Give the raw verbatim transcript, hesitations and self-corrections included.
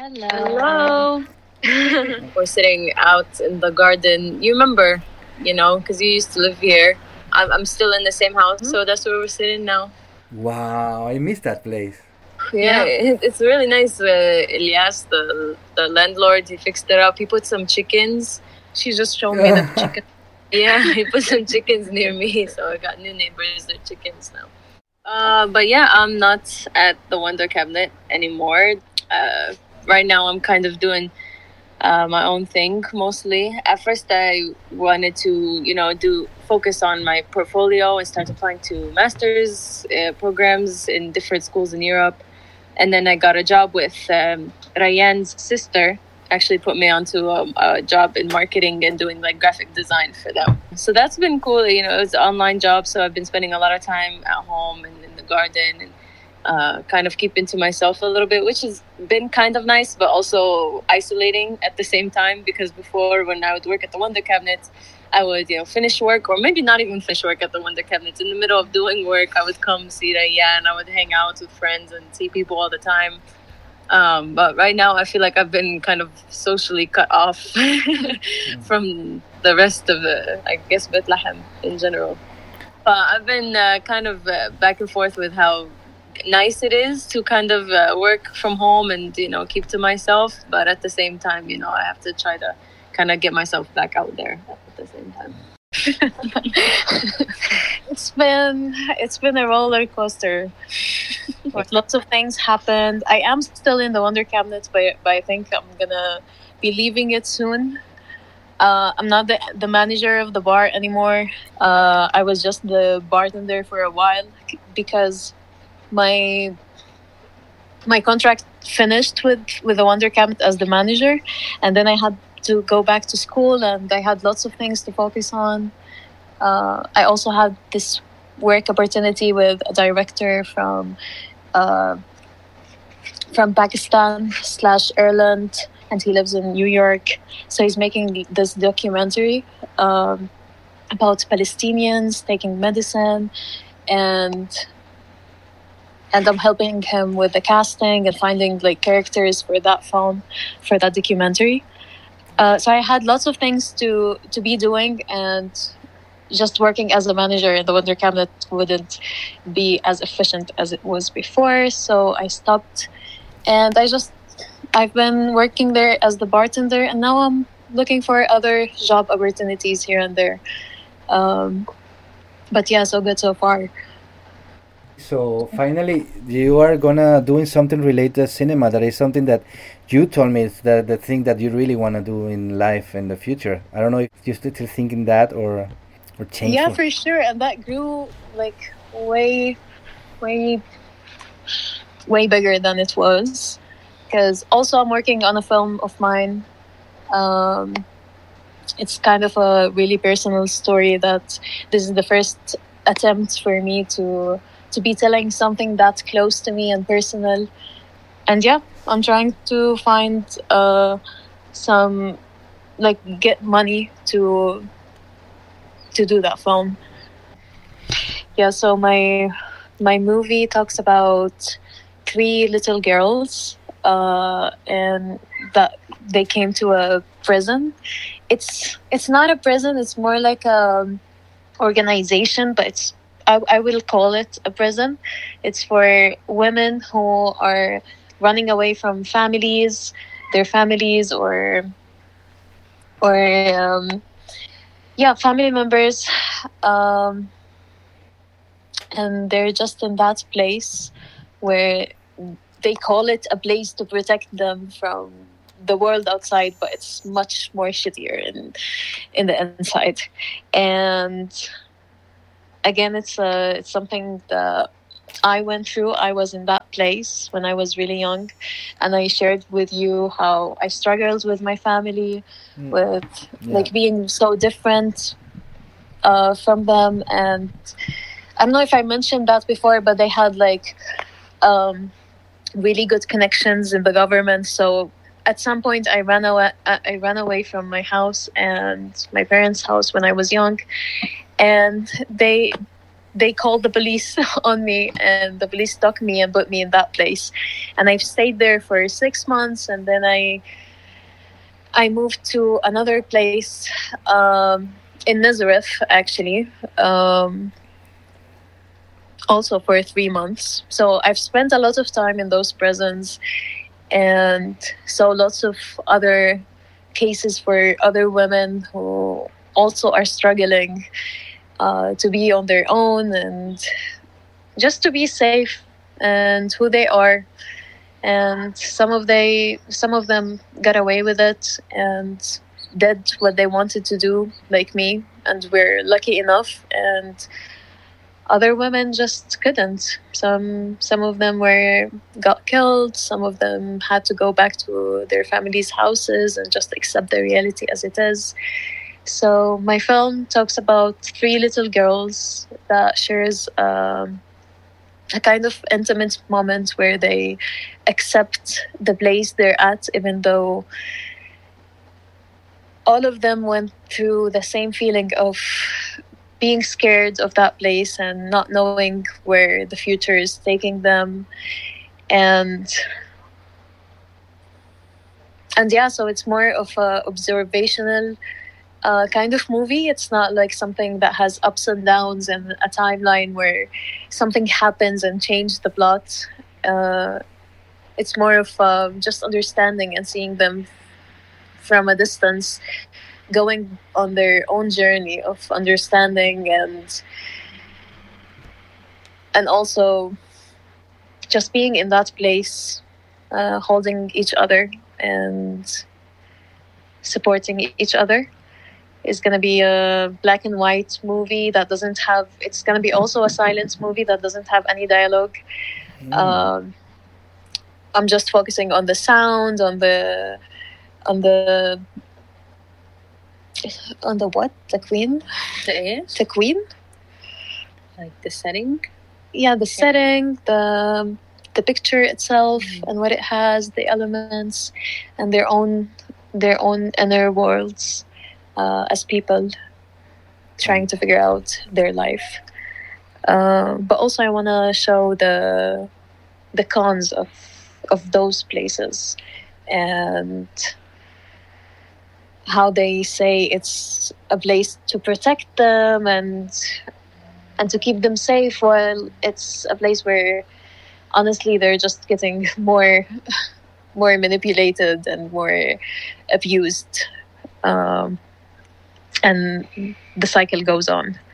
Hello. We're sitting out in the garden. You remember, you know, because you used to live here. I'm, I'm still in the same house, so that's where we're sitting now. Wow, I miss that place. Yeah, it, it's really nice. Uh, Elias, the the landlord, he fixed it up. He put some chickens. She just showed me the chicken. Yeah, he put some chickens near me, so I got new neighbors. They're chickens now. Uh, but yeah, I'm not at the Wonder Cabinet anymore. Uh, right now, I'm kind of doing uh, my own thing mostly. At first, I wanted to, you know, do focus on my portfolio and start applying to master's uh, programs in different schools in Europe. And then I got a job with um, Rayan's sister. Actually put me onto a, a job in marketing and doing like graphic design for them. So that's been cool. You know, it was an online job, so I've been spending a lot of time at home and in the garden and uh, kind of keeping to myself a little bit, which has been kind of nice, but also isolating at the same time, because before, when I would work at the Wonder Cabinet, I would, you know, finish work, or maybe not even finish work at the Wonder Cabinet. In the middle of doing work, I would come see Raya and I would hang out with friends and see people all the time. Um, but right now, I feel like I've been kind of socially cut off from the rest of the, I guess, Bethlehem in general. But I've been uh, kind of uh, back and forth with how nice it is to kind of uh, work from home and, you know, keep to myself. But at the same time, you know, I have to try to kind of get myself back out there at the same time. It's been it's been a roller coaster. Lots of things happened. I am still in the Wonder Cabinet, but, but I think I'm gonna be leaving it soon. Uh, I'm not the, the manager of the bar anymore. Uh, I was just the bartender for a while because my my contract finished with, with the Wonder Cabinet as the manager, and then I had to go back to school, and I had lots of things to focus on. Uh, I also had this work opportunity with a director from uh, from Pakistan slash Ireland, and he lives in New York. So he's making this documentary um, about Palestinians taking medicine, and and I'm helping him with the casting and finding like characters for that film, for that documentary. Uh, so I had lots of things to to be doing, and just working as a manager in the Wonder Cabinet wouldn't be as efficient as it was before. So I stopped, and I just I've been working there as the bartender, and now I'm looking for other job opportunities here and there. Um, but yeah, so good so far. So finally, you are gonna doing something related to cinema. That is something that you told me is the the thing that you really want to do in life in the future. I don't know if you're still thinking that or or change. Yeah, for sure, and that grew like way, way, way bigger than it was. Because also I'm working on a film of mine. Um, it's kind of a really personal story that this is the first attempt for me to. to be telling something that's close to me and personal. And yeah, I'm trying to find uh, some, like, get money to to do that film. Yeah, so my my movie talks about three little girls uh, and that they came to a prison. It's it's not a prison, it's more like a organization, but it's I, I will call it a prison. It's for women who are running away from families, their families, or or um, yeah, family members, um, and they're just in that place where they call it a place to protect them from the world outside, but it's much more shittier in in the inside. And again, it's a it's something that I went through. I was in that place when I was really young, and I shared with you how I struggled with my family, mm. with yeah. like being so different uh, from them. And I don't know if I mentioned that before, but they had like um, really good connections in the government. So at some point, I ran away. I ran away from my house and my parents' house when I was young. And they they called the police on me, and the police took me and put me in that place. And I've stayed there for six months, and then I I moved to another place um, in Nazareth, actually, um, also for three months. So I've spent a lot of time in those prisons, and saw lots of other cases for other women who also are struggling uh, to be on their own and just to be safe and who they are. And some of they some of them got away with it and did what they wanted to do, like me, and we're lucky enough. And other women just couldn't. Some some of them were got killed. Some of them had to go back to their families' houses and just accept the reality as it is. So my film talks about three little girls that shares um, a kind of intimate moment where they accept the place they're at, even though all of them went through the same feeling of being scared of that place and not knowing where the future is taking them. And and yeah, so it's more of a observational uh, kind of movie. It's not like something that has ups and downs and a timeline where something happens and changes the plot. Uh, it's more of uh, just understanding and seeing them from a distance, going on their own journey of understanding and and also just being in that place, uh, holding each other and supporting each other. Is going to be a black and white movie that doesn't have, it's going to be also a silence movie that doesn't have any dialogue. Mm. Um, I'm just focusing on the sound, on the, on the, on the what? The queen? The air? The queen? Like the setting? Yeah, the yeah. setting, the the picture itself, mm. and what it has, the elements, and their own their own inner worlds. Uh, as people trying to figure out their life. Uh, but also I want to show the the cons of of those places and how they say it's a place to protect them and and to keep them safe, while it's a place where honestly they're just getting more more manipulated and more abused. Um, And the cycle goes on.